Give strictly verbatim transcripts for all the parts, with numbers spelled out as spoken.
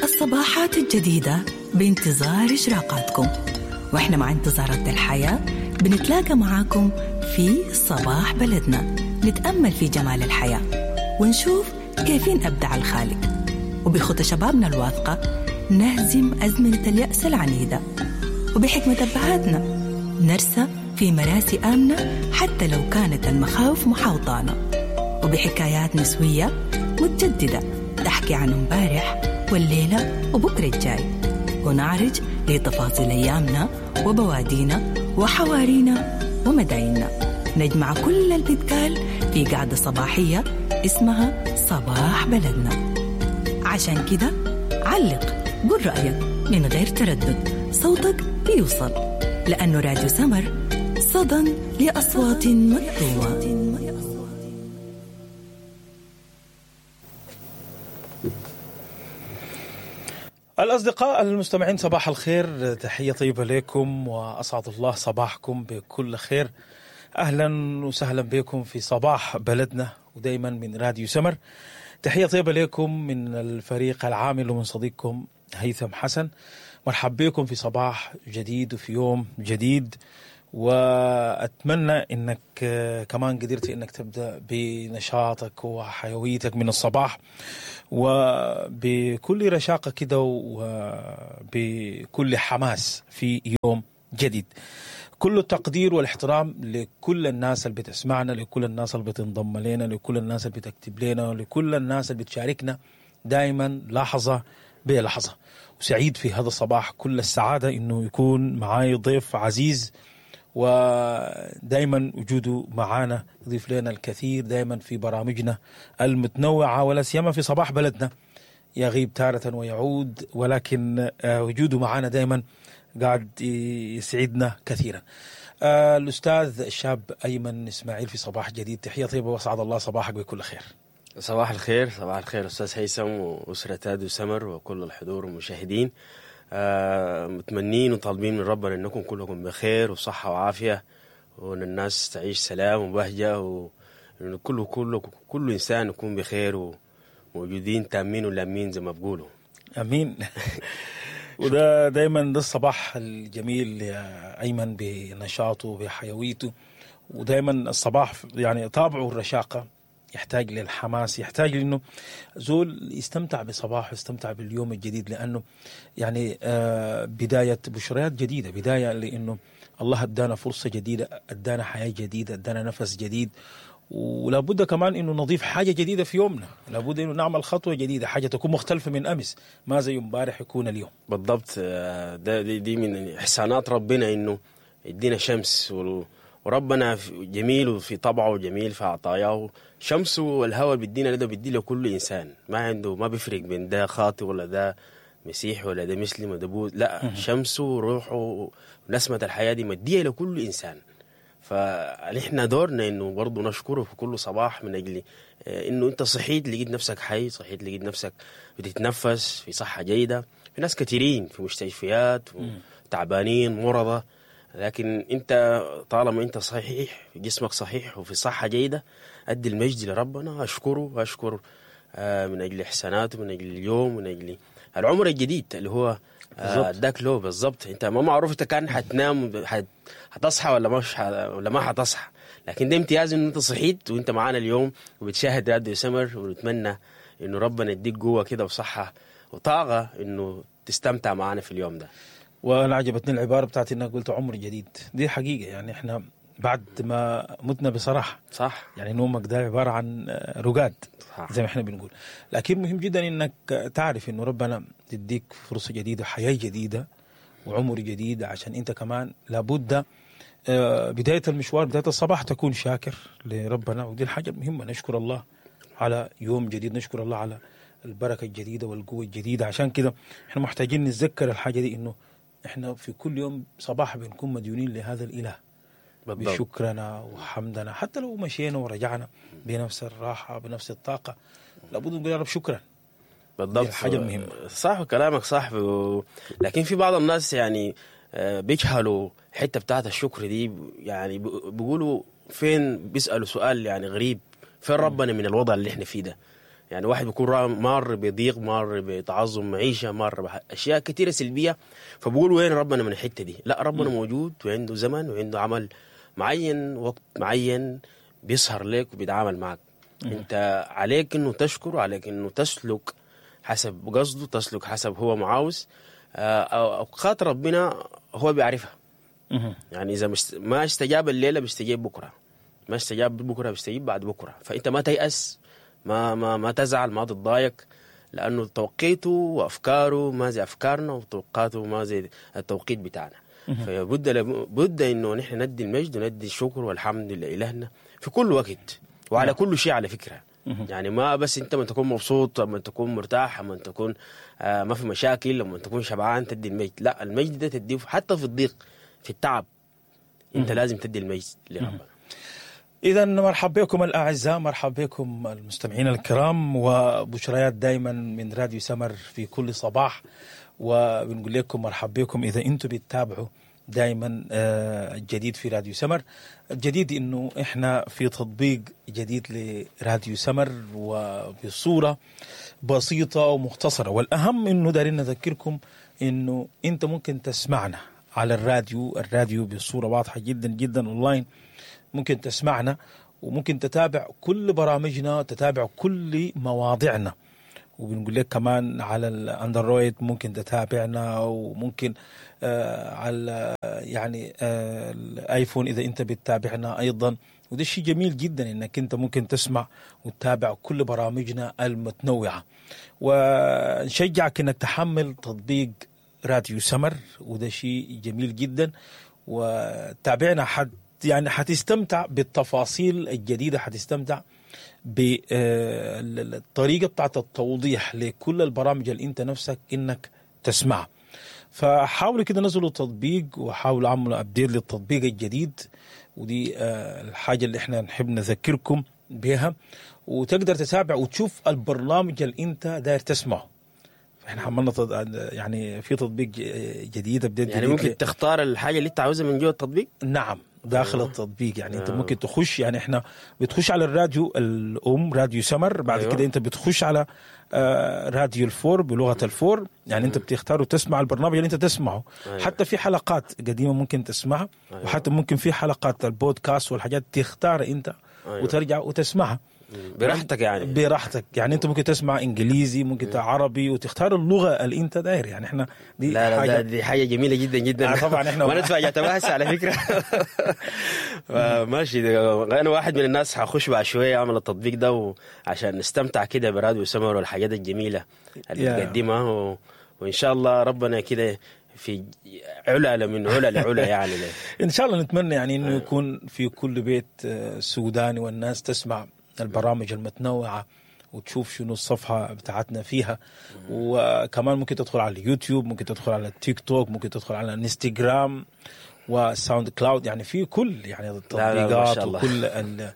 الصباحات الجديدة بانتظار إشراقاتكم، وإحنا مع انتظارات الحياة بنتلاقى معاكم في صباح بلدنا، نتأمل في جمال الحياة ونشوف كيفين أبدع الخالق، وبخطى شبابنا الواثقة نهزم أزمنة اليأس العنيدة، وبحكمة أبهاتنا نرسى في مراسي آمنة حتى لو كانت المخاوف محاوطانا، وبحكايات نسوية متجددة تحكي عن امبارح والليلة وبكرة الجاي، ونعرج لتفاصيل أيامنا وبوادينا وحوارينا ومدايننا، نجمع كل اللي بيتقال في قعدة صباحية اسمها صباح بلدنا. عشان كده علق، قل رأيك من غير تردد، صوتك بيوصل، لأنه راديو سمر صدى لأصوات مكتومة. الأصدقاء المستمعين صباح الخير، تحية طيبة لكم وأسعد الله صباحكم بكل خير. أهلا وسهلا بكم في صباح بلدنا ودايما من راديو سمر. تحية طيبة لكم من الفريق العامل ومن صديقكم هيثم حسن. مرحب بكم في صباح جديد وفي يوم جديد، وأتمنى أنك كمان قدرت أنك تبدأ بنشاطك وحيويتك من الصباح وبكل رشاقة كده وبكل حماس في يوم جديد. كل التقدير والاحترام لكل الناس اللي بتسمعنا، لكل الناس اللي بتنضم لنا، لكل الناس اللي بتكتب لنا، لكل الناس اللي بتشاركنا دائما لحظة بلحظة. وسعيد في هذا الصباح كل السعادة إنه يكون معاي ضيف عزيز، ودائما وجوده معانا يضيف لنا الكثير دائما في برامجنا المتنوعة، ولا سيما في صباح بلدنا. يغيب تارة ويعود، ولكن وجوده معانا دائما قاعد يسعدنا كثيرا. الأستاذ الشاب أيمن إسماعيل في صباح جديد، تحية طيبة وأسعد الله صباحك بكل خير. صباح الخير، صباح الخير أستاذ هيثم وأسرة راديو سمر وكل الحضور والمشاهدين. آه متمنين وطالبين من ربنا أنكم كلكم بخير وصحة وعافية، وأن الناس تعيش سلام وبهجة، وأن كل كل كل إنسان يكون بخير وموجودين تامين ولامين زي ما بقولوا. أمين. وده دايما ده الصباح الجميل يا أيمن بنشاطه بحيويته، ودايما الصباح يعني طابعه الرشاقة، يحتاج للحماس، يحتاج لأنه زول يستمتع بصباح، يستمتع باليوم الجديد، لأنه يعني آه بداية بشريات جديدة، بداية لأنه الله أدانا فرصة جديدة، أدانا حياة جديدة، أدانا نفس جديد. ولابد كمان إنه نضيف حاجة جديدة في يومنا، لابد إنه نعمل خطوة جديدة، حاجة تكون مختلفة من أمس، ما زي امبارح يكون اليوم. بالضبط. ده دي, دي من إحسانات ربنا إنه يدينا شمس، وربنا جميل في طبعه جميل في عطاياه. شمس والهواء بيدينا ده بيدي له كل إنسان، ما عنده ما بيفرق بين ده خاطئ ولا ده مسيح ولا ده مسلم ولا ده بوذ، لا شمسه وروحه ونسمة الحياة دي مدية لكل إنسان. فنحن دورنا إنه برضو نشكره في كل صباح من أجل إنه أنت صحيت لقيت نفسك حي، صحيت لقيت نفسك بتتنفس في صحة جيدة. في ناس كثيرين في مستشفيات وتعبانين مرضى، لكن أنت طالما أنت صحيح، جسمك صحيح وفي صحة جيدة، أدي المجد لربنا، أشكره وأشكر من أجل إحساناته، من أجل اليوم، من أجل العمر الجديد اللي هو أداك له. بالضبط. أنت ما معروف أنت كان حتنام حتصحى ولا مش ولا ما حتصحى، لكن ده امتياز إنه أنت صحيت وأنت معانا اليوم وبتشاهد راديو سمر، ونتمنى إنه ربنا يديك قوة كده وصحة وطاقة إنه تستمتع معانا في اليوم ده. وأنا عجبتني العبارة بتاعتي إنك قلت عمر جديد، دي حقيقة. يعني إحنا بعد ما متنا بصراحة، صح، يعني نومك ده عبارة عن رقاد زي ما إحنا بنقول، لكن مهم جدا إنك تعرف إنه ربنا يديك فرصة جديدة، حياة جديدة وعمر جديد، عشان أنت كمان لابد بداية المشوار، بداية الصباح تكون شاكر لربنا، ودي الحاجة المهمة. نشكر الله على يوم جديد، نشكر الله على البركة الجديدة والقوة الجديدة. عشان كده إحنا محتاجين نتذكر الحاجة دي، إنه إحنا في كل يوم صباح بنكون مديونين لهذا الإله بشكرنا وحمدنا، حتى لو مشينا ورجعنا بنفس الراحة بنفس الطاقة، لابد نقول يا رب شكرا. بالضبط، حاجة مهمة. صح كلامك صح. لكن في بعض الناس يعني بيجهلوا حتة بتاعت الشكر دي، يعني بيقولوا فين، بيسألوا سؤال يعني غريب، فين ربنا من الوضع اللي احنا فيه ده؟ يعني واحد بيكون مار بضيق، مار بتعظم معيشة، مار بأشياء كثيرة سلبية، فبقول وين ربنا من الحتة دي؟ لا، ربنا م. موجود وعنده زمن وعنده عمل معين، وقت معين بيسهر لك وبيتعامل معك. م. انت عليك انه تشكر، عليك انه تسلك حسب قصده، تسلك حسب هو معاوز. أوقات ربنا هو بيعرفها. م. يعني إذا ما استجاب الليلة بيستجيب بكرة، ما استجاب بكرة بيستجيب بعد بكرة. فأنت ما تيأس، ما ما ما تزعل، ما تتضايق، لأنه توقيته وأفكاره ما زي أفكارنا، وتوقيته ما زي التوقيت بتاعنا. فبد بد إنه نحن ندي المجد وندي الشكر والحمد لإلهنا في كل وقت وعلى نعم. كل شيء على فكرة. يعني ما بس أنت من تكون مبسوط، من تكون مرتاح، من تكون آه ما في مشاكل، من تكون شبعان تدي المجد. لا، المجد ده تديه حتى في الضيق، في التعب، أنت لازم تدي المجد لربنا. إذا مرحبا بكم الأعزاء، مرحبا بكم المستمعين الكرام، وبشريات دائما من راديو سمر في كل صباح، وبنقول لكم مرحبا بكم إذا أنتم بتتابعوا دائما الجديد في راديو سمر. الجديد إنه إحنا في تطبيق جديد لراديو سمر وبصورة بسيطة ومختصرة، والأهم إنه دارين نذكركم إنه أنت ممكن تسمعنا على الراديو الراديو بصورة واضحة جدا جدا أونلاين. ممكن تسمعنا وممكن تتابع كل برامجنا، تتابع كل مواضعنا، وبنقول لك كمان على الاندرويد ممكن تتابعنا، وممكن آه على يعني آه الايفون اذا انت بتتابعنا ايضا. وده شيء جميل جدا انك انت ممكن تسمع وتتابع كل برامجنا المتنوعة. ونشجعك انك تحمل تطبيق راديو سمر، وده شيء جميل جدا، وتابعنا حد يعني حتستمتع بالتفاصيل الجديدة، حتستمتع بالطريقة بتاعت التوضيح لكل البرامج اللي انت نفسك انك تسمع. فحاولوا كده نزلوا التطبيق وحاولوا عملوا ابديت للتطبيق الجديد، ودي الحاجة اللي احنا نحب نذكركم بها، وتقدر تتابع وتشوف البرنامج اللي انت داير تسمعه. احنا عملنا يعني في تطبيق جديد ابديت يعني جديد، ممكن تختار الحاجة اللي انت عاوزها من جوه التطبيق. نعم، داخل أيوة. التطبيق يعني أيوة. انت ممكن تخش، يعني احنا بتخش على الراديو الام راديو سمر، بعد أيوة. كده انت بتخش على آه راديو الفور بلغة الفور، يعني أيوة. انت بتختار وتسمع البرنامج اللي انت تسمعه. أيوة. حتى في حلقات قديمة ممكن تسمعها. أيوة. وحتى ممكن في حلقات البودكاست والحاجات تختار انت. أيوة. وترجع وتسمعها براحتك، يعني براحتك. يعني انت ممكن تسمع انجليزي، ممكن تسمع عربي، وتختار اللغه اللي انت داير. يعني احنا دي لا حاجه لا دي حاجه جميله جدا جدا. آه طبعا احنا ما ندفع يتباهس على فكره. ماشي، انا واحد من الناس هخش بعد شويه اعمل التطبيق ده عشان نستمتع كده براديو سمر والحاجات الجميله اللي بتقدمها، و... وان شاء الله ربنا كده في علا من علا لعلا يعني. ان شاء الله نتمنى يعني انه يكون في كل بيت سوداني والناس تسمع البرامج المتنوعة وتشوف شنو الصفحة بتاعتنا فيها. وكمان ممكن تدخل على اليوتيوب، ممكن تدخل على التيك توك، ممكن تدخل على الانستغرام وساوند كلاود، يعني في كل يعني التطبيقات وكل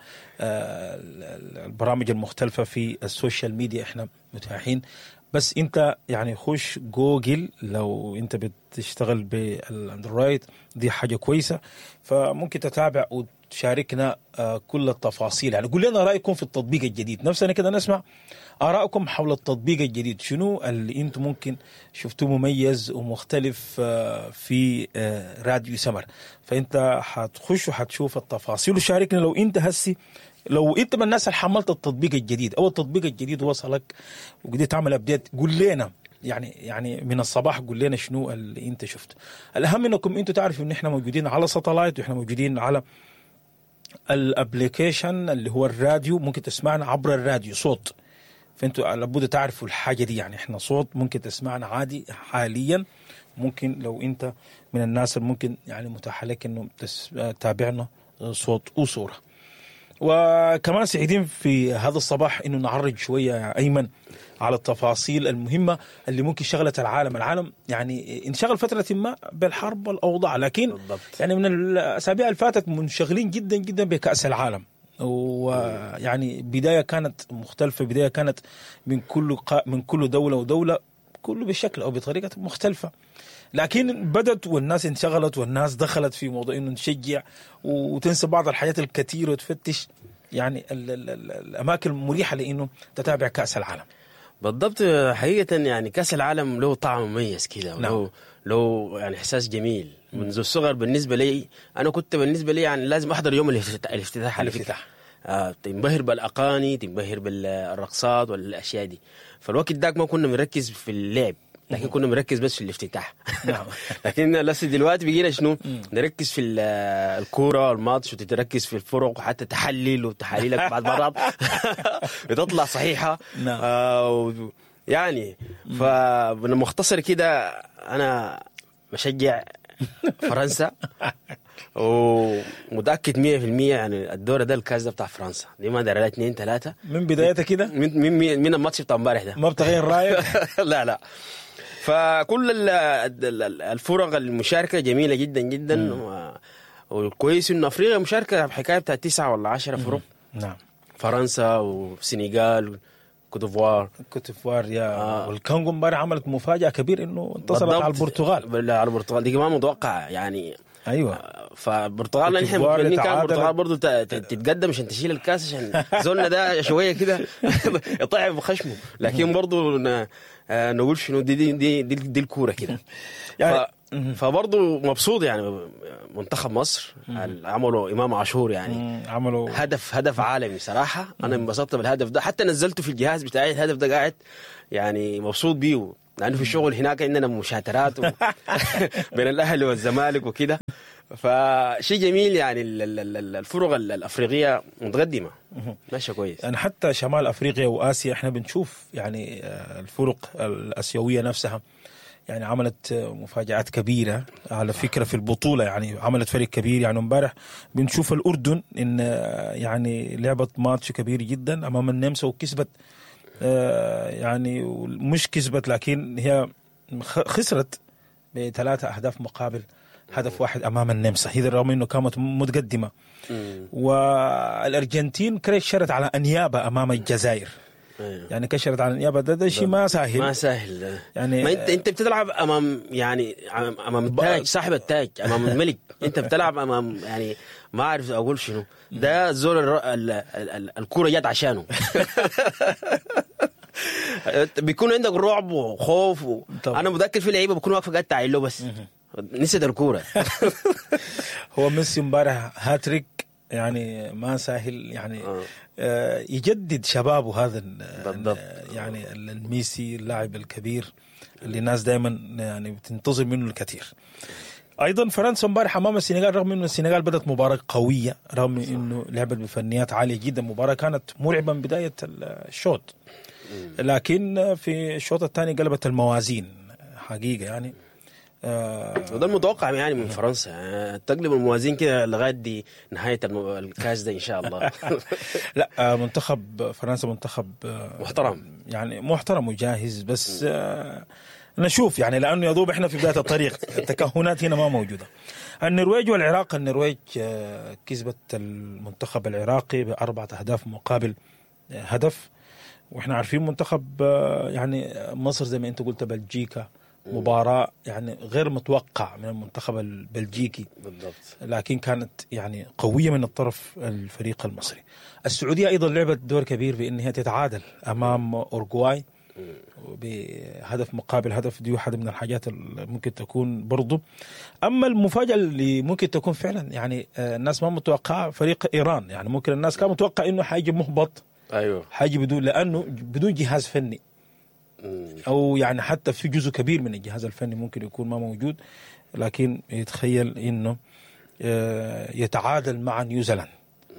البرامج المختلفة في السوشيال ميديا احنا متاحين. بس انت يعني خش جوجل لو انت بتشتغل بالاندرويد، دي حاجة كويسة، فممكن تتابع وتشاركنا كل التفاصيل. يعني قول لنا رأيكم في التطبيق الجديد، نفسنا كده نسمع آراءكم حول التطبيق الجديد، شنو اللي انتم ممكن شفتوه مميز ومختلف في راديو سمر. فانت حتخش وحتشوف التفاصيل وشاركنا. لو انت هسي لو انت من الناس اللي حملت التطبيق الجديد او التطبيق الجديد وصلك وقدرت تعمل ابديت، قول لنا يعني يعني من الصباح قول لنا شنو اللي انت شفته. الاهم انكم انتم تعرفوا ان احنا موجودين على ساتلايت، واحنا موجودين على الابليكيشن اللي هو الراديو، ممكن تسمعنا عبر الراديو صوت. فانتوا لابد تعرفوا الحاجه دي، يعني احنا صوت ممكن تسمعنا عادي حاليا. ممكن لو انت من الناس اللي ممكن يعني متاح لك انه تتابعنا صوت وصوره. وكمان سعيدين في هذا الصباح انه نعرج شويه يا ايمن على التفاصيل المهمه اللي ممكن شغلت العالم. العالم يعني انشغل فتره ما بالحرب والاوضاع، لكن بالضبط. يعني من الاسابيع اللي فاتت منشغلين جدا جدا بكاس العالم، ويعني بدايه كانت مختلفه، بدايه كانت من كل قا... من كل دوله ودوله، كله بشكل او بطريقه مختلفه، لكن بدت والناس انشغلت والناس دخلت في موضوع انه نشجع وتنسى بعض الحاجات الكثيره وتفتش يعني ال ال ال الاماكن المريحه لانه تتابع كاس العالم. بالضبط. حقيقه يعني كاس العالم له طعم مميز كده، نعم. له له يعني احساس جميل منذ الصغر. بالنسبه لي انا كنت بالنسبه لي يعني لازم احضر يوم الافتتاح. الافتتاح, الافتتاح. آه تنبهر بالاغاني، تنبهر بالرقصات والاشياء دي. فالوقت داك ما كنا بنركز في اللعب، لكن كنا بنركز بس في الافتتاح. نعم. لكن لسه دلوقتي بقينا شنو نركز في الكوره والماتش، وتتركز في الفرق، وحتى تحلل وتحاليلك بعد مرات بتطلع صحيحه. نعم. آه يعني فبنمختصر كده انا بشجع فرنسا، ومتاكد مية في المية يعني الدور ده الكاس ده بتاع فرنسا دي ما دار لها اثنين ثلاثه من بدايتها كده، من من من الماتش بتاع امبارح ده ما بتغير رايك. لا لا. فكل الفرق المشاركه جميله جدا جدا، والكويس انه افريقيا مشاركه بحكايه بتاع تسعه ولا عشرة فرق. نعم. فرنسا والسنغال كوتيفوار كوتيفوار يا آه. والكونغو امبارح عملت مفاجاه كبيره انه انتصرت على البرتغال. على البرتغال دي كمان متوقع يعني. ايوه. فالبرتغال نحن كان البرتغال برضه تتقدم عشان تشيل الكاس، عشان زولنا ده شويه كده يطيح بخشمه، لكن برضه نقول شنو دي دي دي, دي, دي الكوره كده يعني. فبرضه مبسوط يعني منتخب مصر عملوا امام عاشور يعني عملوا هدف هدف عالمي صراحه. انا انبسطت بالهدف ده، حتى نزلته في الجهاز بتاعي الهدف ده، قاعد يعني مبسوط بيه، لانه في الشغل هناك عندنا مشاترات بين الاهلي والزمالك وكده. فشيء جميل يعني. الفرق الافريقيه متقدمه ماشيه كويس. يعني حتى شمال افريقيا واسيا احنا بنشوف يعني الفرق الاسيويه نفسها يعني عملت مفاجآت كبيرة على فكرة في البطولة، يعني عملت فريق كبير. يعني امبارح بنشوف الأردن إن يعني لعبت ماتش كبير جدا أمام النمسا وكسبت، يعني مش كسبت لكن هي خسرت بثلاثة أهداف مقابل هدف واحد أمام النمسا، هذا رغم إنه كانت متقدمة. والأرجنتين كشرت على أنيابة أمام الجزائر، يعني كشرت على النيابه. ده, ده شيء ما سهل ما سهل يعني. ما انت انت بتلعب امام يعني امام التاج، صاحب التاج، امام الملك. انت بتلعب امام يعني ما اعرف اقول شنو ده. زول الكوره جات عشانه. بيكون عندك رعب وخوف و... انا متذكر في لعيبه بكون واقفه قاعد تعيل له بس نسيت الكوره. هو ميسي امبارح هاتريك يعني ما سهل يعني. آه. آه يجدد شبابه هذا بالضبط. يعني الميسي اللاعب الكبير اللي الناس دائما يعني بتنتظر منه الكثير. ايضا فرنسا امبارح امام السنغال، رغم انه السنغال بدات مباراه قويه، رغم انه لعبت بفنيات عاليه جدا، مباراه كانت مرعبه من بدايه الشوط، لكن في الشوط الثاني قلبت الموازين حقيقه يعني. آه وده المتوقع يعني من فرنسا، يعني تقلب الموازين كده لغايه دي نهايه الكاس ده ان شاء الله. لا آه منتخب فرنسا منتخب آه محترم يعني محترم وجاهز، بس آه نشوف يعني، لانه يذوب احنا في بدايه الطريق. التكهنات هنا ما موجوده. النرويج والعراق، النرويج آه كسبت المنتخب العراقي باربعه اهداف مقابل آه هدف. واحنا عارفين منتخب آه يعني مصر زي ما انت قلت بلجيكا، مباراة يعني غير متوقع من المنتخب البلجيكي بالضبط، لكن كانت يعني قوية من الطرف الفريق المصري. السعودية أيضا لعبت دور كبير بأنها تتعادل أمام أورجواي بهدف مقابل هدف، دي واحدة من الحاجات اللي ممكن تكون برضو. أما المفاجأة اللي ممكن تكون فعلا يعني الناس ما متوقعة فريق إيران، يعني ممكن الناس كان متوقع إنه حيجي محبط، أيوه حيجي بدون، لأنه بدون جهاز فني، أو يعني حتى في جزء كبير من الجهاز الفني ممكن يكون ما موجود، لكن يتخيل إنه يتعادل مع نيوزيلندا،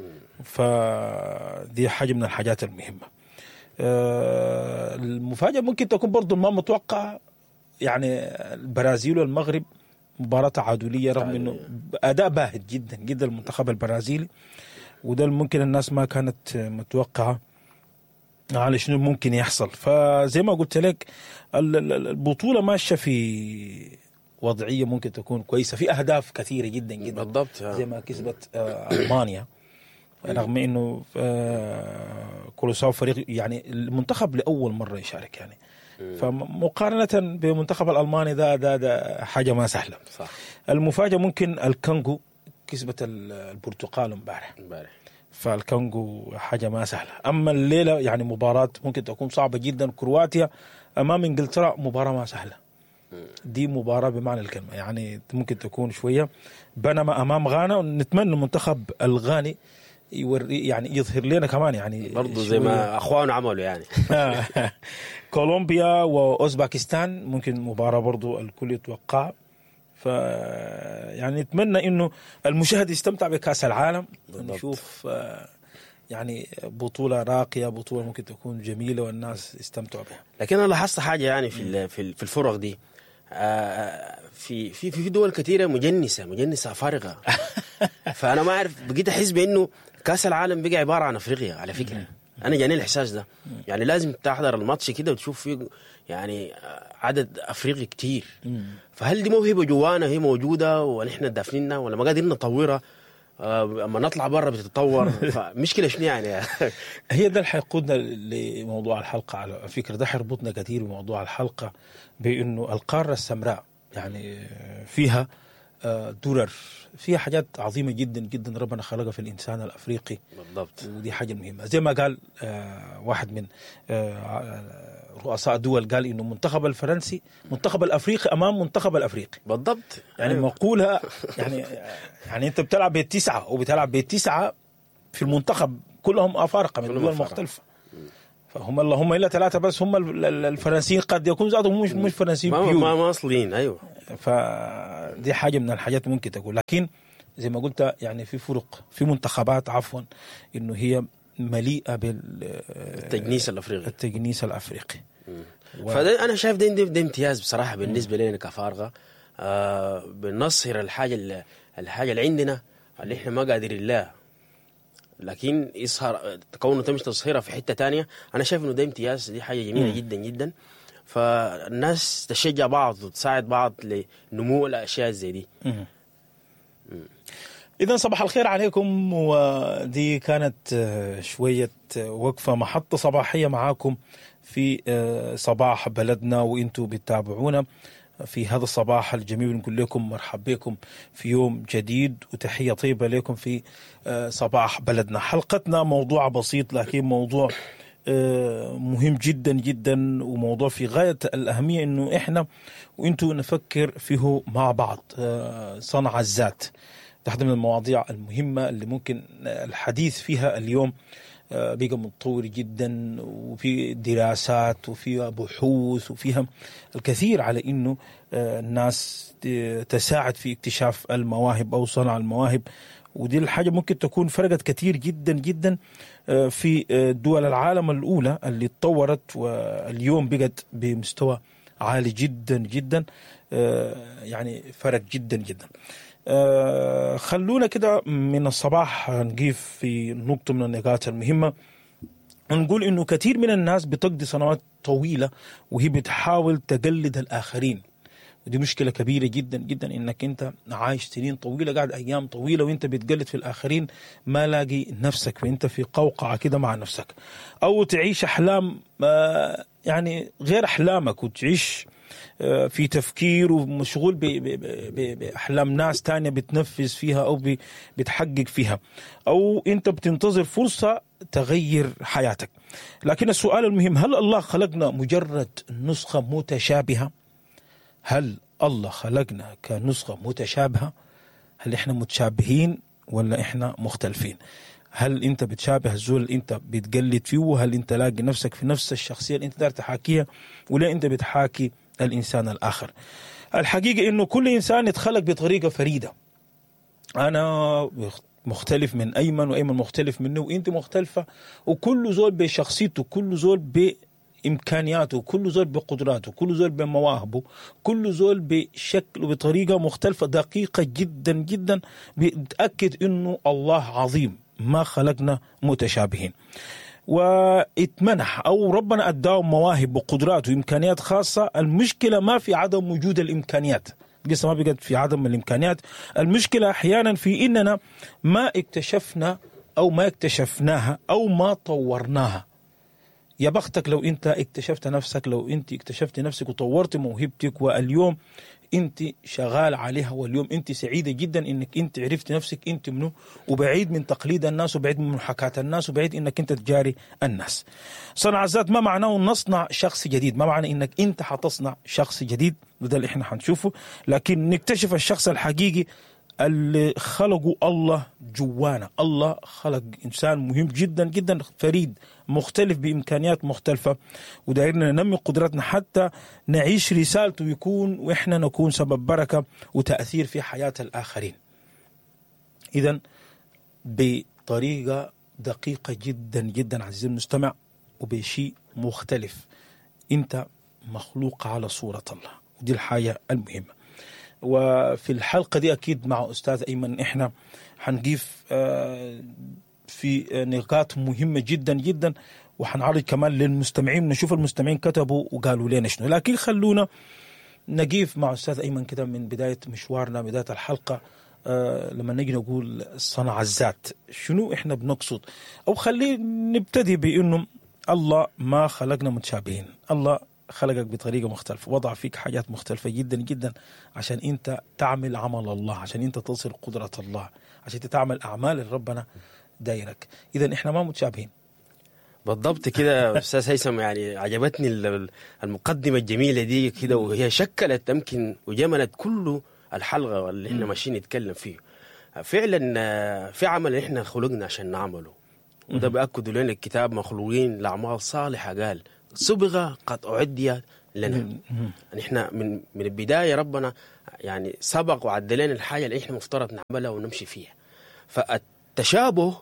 فدي حاجة من الحاجات المهمة. المفاجأة ممكن تكون برضو ما متوقع، يعني البرازيل والمغرب مباراة تعادلية، رغم إنه أداء باهت جدا جدا المنتخب البرازيلي، وده ممكن الناس ما كانت متوقعة على شنو ممكن يحصل. فزي ما قلت لك البطولة ماشية في وضعية ممكن تكون كويسة، في أهداف كثيرة جدا جدا بالضبط، زي ما كسبت ألمانيا، رغم إنه كولوساو فريق يعني المنتخب لأول مرة يشارك يعني، فمقارنة بمنتخب الألماني ده, ده, ده حاجة ما سهلة. صح. المفاجأة ممكن الكونغو كسبت البرتقال امبارح، فالكونغو حاجة ما سهلة. أما الليلة يعني مباراة ممكن تكون صعبة جدا. كرواتيا أمام إنجلترا مباراة ما سهلة، دي مباراة بمعنى الكلمة، يعني ممكن تكون شوية. بينما أمام غانا نتمنى المنتخب الغاني يوري يعني يظهر لنا كمان يعني برضو زي ما أخوانه عملوا يعني. كولومبيا وأوزباكستان ممكن مباراة برضو الكل يتوقع. ف يعني نتمنى إنه المشاهد يستمتع بكأس العالم، نشوف يعني بطولة راقية، بطولة ممكن تكون جميلة والناس يستمتعوا بها. لكن أنا لاحظت حاجة يعني في في الفرق دي، في في في دول كثيرة مجنسة مجنسة فارغة. فأنا ما أعرف، بقيت أحس بأنه كأس العالم بقى عبارة عن أفريقيا على فكرة. أنا جاني الإحساس ده، يعني لازم تحضر الماتش كده وتشوف فيه يعني عدد أفريقي كتير. فهل دي موهبة جوانا هي موجودة ونحن دافنينها، ولا ما قادرين نطورها؟ أما نطلع برا بتتطور. فمشكلة شنو يعني؟ هي ده اللي حيقودنا لموضوع الحلقة على فكرة. ده حيربطنا كثير بموضوع الحلقة، بأنه القارة السمراء يعني فيها درر، فيها حاجات عظيمة جدا جدا ربنا خلقها في الإنسان الأفريقي. بالضبط. ودي حاجة مهمة. زي ما قال واحد من رؤساء الدول، قال إنه منتخب الفرنسي منتخب الأفريقي أمام منتخب الأفريقي. بالضبط. يعني مقولها يعني يعني أنت بتلعب بالتسعة وبتلعب بالتسعة في المنتخب كلهم أفارقة من دول مختلفة. فهم اللهم إلا ثلاثة بس هم الفرنسيين، قد يكون ذاتهم مش مش فرنسيين ما ما ما أصليين. أيوة. فدي حاجة من الحاجات ممكن تقول. لكن زي ما قلت يعني في فرق في منتخبات عفوا إنه هي مليئة بالتجنيس الأفريقي التجنيس الأفريقي. و... فده أنا شايف ده, ده امتياز بصراحة بالنسبة لنا كفارغة. آه بنصهر الحاجة اللي الحاجة اللي عندنا اللي إحنا ما قادرين لها، لكن يظهر كونه تمش تصهيرها في حتة تانية. أنا شايف إنه ده امتياز، دي حاجة جميلة م. جدا جدا. فالناس تشجع بعض وتساعد بعض لنمو الأشياء زي دي. إذن صباح الخير عليكم، ودي كانت شوية وقفة محطة صباحية معاكم في صباح بلدنا، وإنتوا بتتابعونا في هذا الصباح الجميل. نقول لكم مرحبا بكم في يوم جديد، وتحية طيبة لكم في صباح بلدنا. حلقتنا موضوع بسيط لكن موضوع مهم جدا جدا، وموضوع في غاية الأهمية إنه إحنا وإنتوا نفكر فيه مع بعض. صنع الذات ده واحدة من المواضيع المهمة اللي ممكن الحديث فيها اليوم بقى متطور جدا، وفي دراسات وفي بحوث وفيها الكثير على إنه الناس تساعد في اكتشاف المواهب أو صنع المواهب. ودي الحاجة ممكن تكون فرقت كثير جدا جدا في دول العالم الأولى اللي اتطورت واليوم بقت بمستوى عالي جدا جدا، يعني فرق جدا جدا. آه خلونا كده من الصباح نقيف في نقطة من النقاط المهمة، نقول إنه كثير من الناس بتقضي سنوات طويلة وهي بتحاول تقلد الآخرين، ودي مشكلة كبيرة جدا جدا. إنك أنت عايش سنين طويلة، قاعد أيام طويلة وإنت بتقلد في الآخرين، ما لاقي نفسك، فإنت في قوقعة كده مع نفسك، أو تعيش أحلام آه يعني غير أحلامك، وتعيش في تفكير ومشغول بأحلام ناس تانية بتنفذ فيها أو بتحقق فيها، أو أنت بتنتظر فرصة تغير حياتك. لكن السؤال المهم، هل الله خلقنا مجرد نسخة متشابهة؟ هل الله خلقنا كنسخة متشابهة؟ هل إحنا متشابهين ولا إحنا مختلفين؟ هل أنت بتشابه الزول اللي أنت بتقلد فيه؟ هل أنت لاقي نفسك في نفس الشخصية اللي أنت دار تحاكيها، ولا أنت بتحاكي الإنسان الآخر؟ الحقيقة إنه كل إنسان يتخلق بطريقة فريدة. أنا مختلف من أيمن، وأيمن مختلف منه، وإنت مختلفة، وكل زول بشخصيته، كل زول بإمكانياته، كل زول بقدراته، كل زول بمواهبه، كل زول بشكل وبطريقة مختلفة دقيقة جدا جدا. بيتأكد إنه الله عظيم، ما خلقنا متشابهين. واتمنح أو ربنا أداهم مواهب وقدرات وإمكانيات خاصة. المشكلة ما في عدم وجود الإمكانيات، قصة ما بقت في عدم الإمكانيات، المشكلة أحيانا في إننا ما اكتشفنا أو ما اكتشفناها أو ما طورناها. يا بختك لو أنت اكتشفت نفسك، لو أنت اكتشفت نفسك وطورت موهبتك، واليوم انت شغال عليها، واليوم انت سعيده جدا انك انت عرفت نفسك انت منو، وبعيد من تقليد الناس وبعيد من محاكاه الناس وبعيد انك انت تجاري الناس. صنع الذات ما معناه نصنع شخص جديد، ما معنى انك انت حتصنع شخص جديد، وده اللي احنا حنشوفه، لكن نكتشف الشخص الحقيقي اللي خلقه الله جوانا. الله خلق إنسان مهم جدا جدا، فريد، مختلف بإمكانيات مختلفة، ودايرنا ننمي قدراتنا حتى نعيش رسالته ويكون وإحنا نكون سبب بركة وتأثير في حياة الآخرين. إذن بطريقة دقيقة جدا جدا عزيزي المستمع، وبشيء مختلف، أنت مخلوق على صورة الله، ودي الحاجة المهمة. وفي الحلقة دي أكيد مع أستاذ أيمن إحنا حنقيف في نقاط مهمة جدا جدا، وحنعرض كمان للمستمعين، نشوف المستمعين كتبوا وقالوا لنا شنو. لكن خلونا نقيف مع أستاذ أيمن كده من بداية مشوارنا، بداية الحلقة، لما نجي نقول صنع الذات شنو إحنا بنقصد، أو خلي نبتدي بأنه الله ما خلقنا متشابهين. الله خلقك بطريقة مختلفة، وضع فيك حاجات مختلفة جدا جدا عشان انت تعمل عمل الله، عشان انت تصل قدرة الله، عشان انت تعمل اعمال اللي ربنا دايرك. اذا احنا ما متشابهين. بالضبط كده استاذ هيثم، يعني عجبتني المقدمة الجميلة دي كده، وهي شكلت يمكن وجملت كل الحلقة اللي احنا ماشيين نتكلم فيه. فعلا في عمل احنا خلقنا عشان نعمله، وده بأكد لنا الكتاب مخلوقين لأعمال صالحة، قال صبغة قد أعديت لنا. يعني احنا من من البداية ربنا يعني سبق وعد لنا الحاجة اللي احنا مفترض نعملها ونمشي فيها. فالتشابه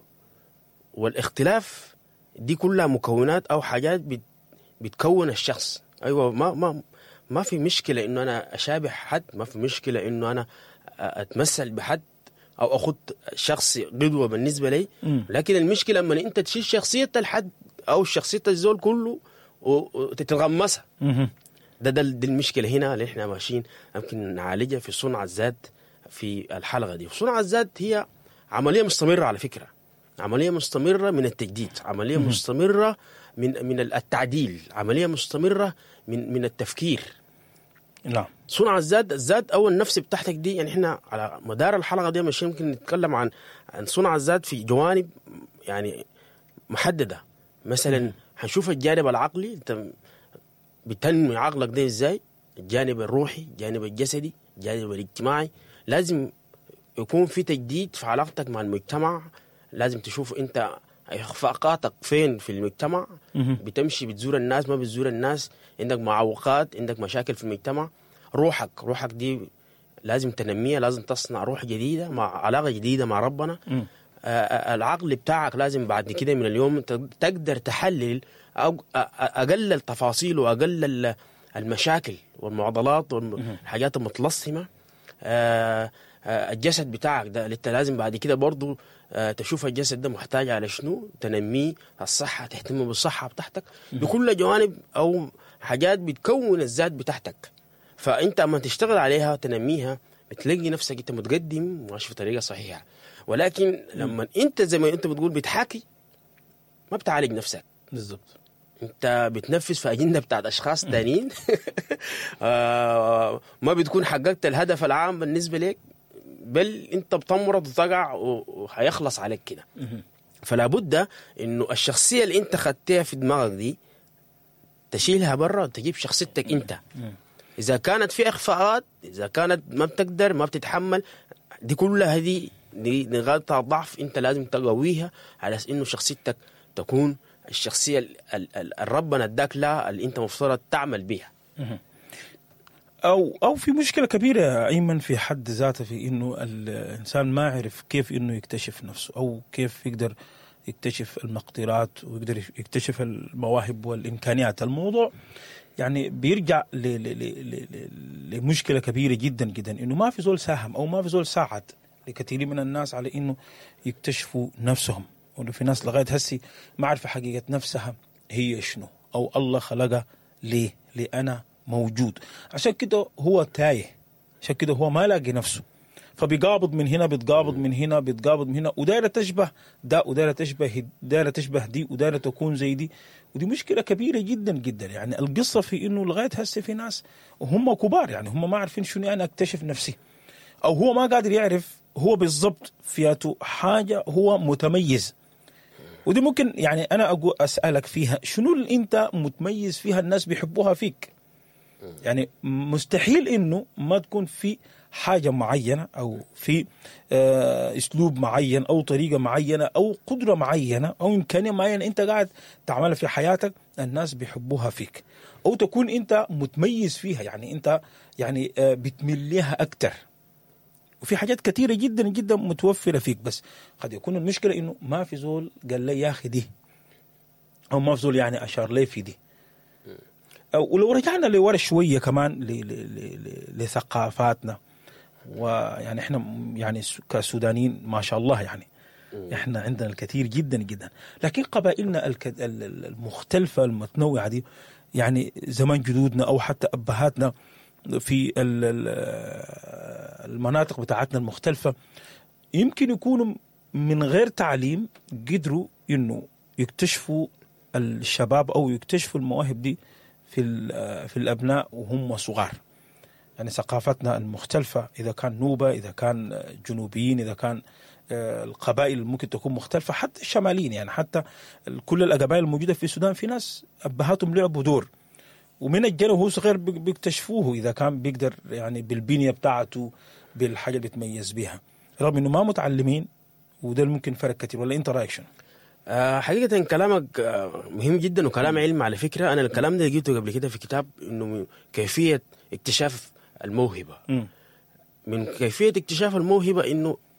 والاختلاف دي كلها مكونات أو حاجات بتكون الشخص. أيوة، ما ما ما في مشكلة إنه أنا أشابه حد، ما في مشكلة إنه أنا أتمثل بحد أو أخذ شخص قدوة بالنسبة لي، لكن المشكلة لما أنت تشيل شخصية الحد أو شخصية الزول كله وتتغمسها. ده ده دي المشكلة هنا اللي احنا ماشيين يمكن نعالجها في صنع الذات في الحلقة دي. صنع الذات هي عملية مستمرة، على فكرة عملية مستمرة من التجديد، عملية مستمرة من من التعديل، عملية مستمرة من من التفكير. نعم. صنع الذات، الذات أو النفس بتاعتك دي، يعني احنا على مدار الحلقة دي مش يمكن نتكلم عن عن صنع الذات في جوانب يعني محددة. مثلا هنشوف الجانب العقلي، انت بتنمي عقلك ده ازاي، الجانب الروحي، الجانب الجسدي، الجانب الاجتماعي. لازم يكون في تجديد في علاقتك مع المجتمع، لازم تشوف انت اخفاقاتك فين في المجتمع، بتمشي بتزور الناس ما بتزور الناس، عندك معوقات، عندك مشاكل في المجتمع. روحك روحك دي لازم تنميها، لازم تصنع روح جديدة مع علاقة جديدة مع ربنا. آه العقل بتاعك لازم بعد كده من اليوم تقدر تحلل أو أقل التفاصيل وأقل المشاكل والمعضلات والحاجات المتلصمة. آه آه الجسد بتاعك ده انت لازم بعد كده برضو آه تشوف الجسد ده محتاج على شنو، تنميه، الصحة، تهتم بالصحة بتاعتك، بكل جوانب أو حاجات بتكون الذات بتاعتك. فأنت أما تشتغل عليها تنميها بتلاقي نفسك أنت متقدم وماشي في طريقة صحيحة. ولكن لما انت زي ما انت بتقول بتحاكي، ما بتعالج نفسك بالضبط، انت بتنفذ في اجنده بتاعت اشخاص تانيين. آه ما بتكون حققت الهدف العام بالنسبه لك، بل انت بتمرض وتقع وهيخلص عليك كده. فلا بد انه الشخصيه اللي انت خدتها في دماغك دي تشيلها برا وتجيب شخصيتك انت. اذا كانت في اخفاءات، اذا كانت ما بتقدر ما بتتحمل، دي كلها هذه نقاط ضعف انت لازم تقويها على انه شخصيتك تكون الشخصيه اللي ربنا اداك لها اللي انت مفترض تعمل بها. او او في مشكله كبيره ايمن في حد ذاته، في انه الانسان ما عرف كيف انه يكتشف نفسه، او كيف يقدر يكتشف المقدرات ويقدر يكتشف المواهب والامكانيات. الموضوع يعني بيرجع لمشكله كبيره جدا جدا، انه ما في زول ساهم او ما في زول ساعد لكثير من الناس على انه يكتشفوا نفسهم. وانه في ناس لغايه هسي ما عارفه حقيقه نفسها هي شنو، او الله خلقها ليه، ليه انا موجود. عشان كده هو تايه، عشان كده هو ما لاقي نفسه. فبيقابض من هنا بتقابض من هنا بتقابض من هنا، ودايره تشبه ده ودايره تشبه دايره تشبه دي ودايره تكون زي دي. ودي مشكله كبيره جدا جدا. يعني القصه في انه لغايه هسه في ناس وهم كبار يعني هم ما عارفين شنو انا اكتشف نفسي، او هو ما قادر يعرف هو بالضبط فياته حاجه هو متميز. ودي ممكن يعني انا اقول اسالك فيها شنو اللي انت متميز فيها الناس بيحبوها فيك. يعني مستحيل انه ما تكون في حاجه معينه او في آه اسلوب معين او طريقه معينه او قدره معينه او امكانيه معينه انت قاعد تعملها في حياتك الناس بيحبوها فيك، او تكون انت متميز فيها. يعني انت يعني آه بتميل لها اكتر. وفي حاجات كثيره جدا جدا متوفره فيك، بس قد يكون المشكله انه ما في زول قال لي يا اخي دي، او ما في زول يعني اشار لي في دي. ولو رجعنا لورا شويه كمان لثقافاتنا، ويعني احنا يعني كسودانيين ما شاء الله يعني احنا عندنا الكثير جدا جدا، لكن قبائلنا المختلفه المتنوعه دي يعني زمان جدودنا او حتى ابهاتنا في المناطق بتاعتنا المختلفه يمكن يكونوا من غير تعليم قدروا انه يكتشفوا الشباب او يكتشفوا المواهب دي في في الابناء وهم صغار. يعني ثقافتنا المختلفه اذا كان نوبه، اذا كان جنوبيين، اذا كان القبائل ممكن تكون مختلفه، حتى الشماليين. يعني حتى كل القبائل الموجوده في السودان في ناس ابهاتهم لعبوا دور، ومن الجنة وهو صغير بيكتشفوه اذا كان بيقدر يعني بالبنيه بتاعته بالحاجه اللي بيتميز بيها، رغم انه ما متعلمين. وده ممكن فرق كتير. ولا انت رايك شنو؟ آه حقيقة كلامك آه مهم جدا وكلام علم. على فكرة أنا الكلام ده جبته قبل كده في كتاب، إنه كيفية اكتشاف الموهبة. م. من كيفية اكتشاف الموهبة إنه